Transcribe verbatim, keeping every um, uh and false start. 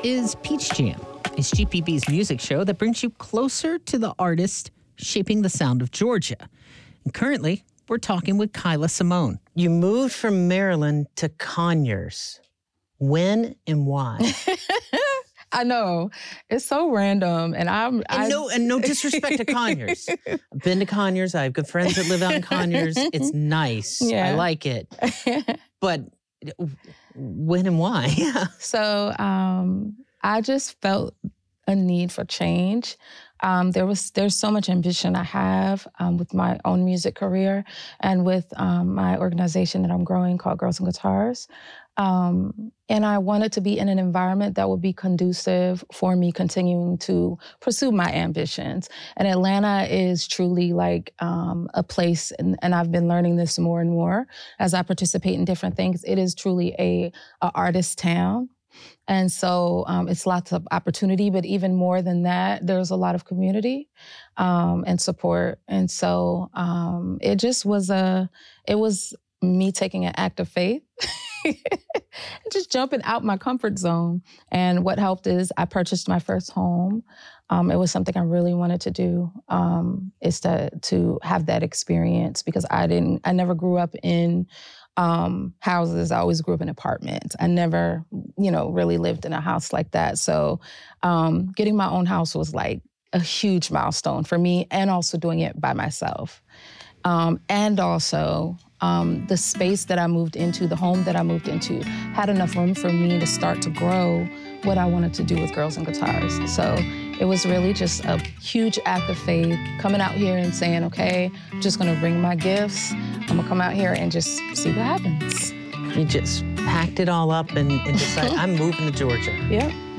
is Peach Jam. It's G P B's music show that brings you closer to the artist shaping the sound of Georgia. And currently, we're talking with Kyla Simone. You moved from Maryland to Conyers. When and why? I know. It's so random. And I'm And I, no and no disrespect to Conyers. I've been to Conyers. I have good friends that live out in Conyers. It's nice. Yeah. I like it. But when and why? Yeah. So um, I just felt a need for change. Um, there was there's so much ambition I have um, with my own music career and with um, my organization that I'm growing called Girls and Guitars. Um, and I wanted to be in an environment that would be conducive for me continuing to pursue my ambitions. And Atlanta is truly like um, a place, and, and I've been learning this more and more as I participate in different things. It is truly a, a artist town. And so um, it's lots of opportunity, but even more than that, there's a lot of community um, and support. And so um, it just was a, it was me taking an act of faith, just jumping out my comfort zone. And what helped is I purchased my first home. Um, it was something I really wanted to do, um, is to to have that experience because I didn't, I never grew up in um, houses. I always grew up in apartments. I never, you know, really lived in a house like that. So um, getting my own house was like a huge milestone for me, and also doing it by myself. Um, and also um, the space that I moved into, the home that I moved into, had enough room for me to start to grow what I wanted to do with Girls and Guitars. So it was really just a huge act of faith, coming out here and saying, okay, I'm just gonna bring my gifts. I'm gonna come out here and just see what happens. You just packed it all up and, and decided, I'm moving to Georgia. Yep.